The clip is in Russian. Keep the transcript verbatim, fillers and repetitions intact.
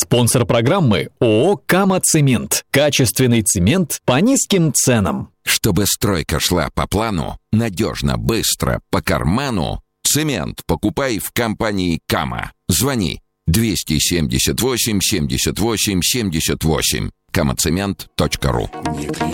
Спонсор программы ООО «Кама Цемент». Качественный цемент по низким ценам. Чтобы стройка шла по плану, надежно, быстро, по карману, цемент покупай в компании «Кама». Звони двести семьдесят восемь семьдесят восемь семьдесят восемь. камацемент точка ру.